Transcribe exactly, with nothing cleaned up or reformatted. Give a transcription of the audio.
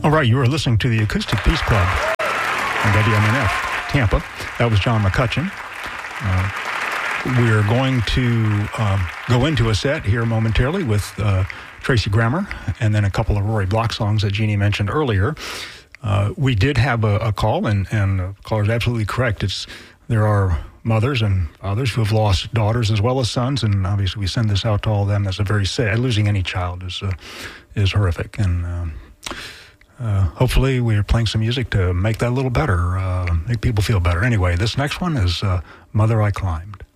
All right, you are listening to the Acoustic Peace Club on W M N F, Tampa. That was John McCutcheon. Uh, we are going to um, go into a set here momentarily with uh, Tracy Grammer and then a couple of Rory Block songs that Jeannie mentioned earlier. Uh, we did have a, a call, and, and the caller is absolutely correct. It's there are mothers and fathers who have lost daughters as well as sons, and obviously we send this out to all of them. That's a very sad. Losing any child is uh, is horrific, and um, uh, hopefully we're playing some music to make that a little better, uh, make people feel better. Anyway, this next one is uh, Mother I Climbed.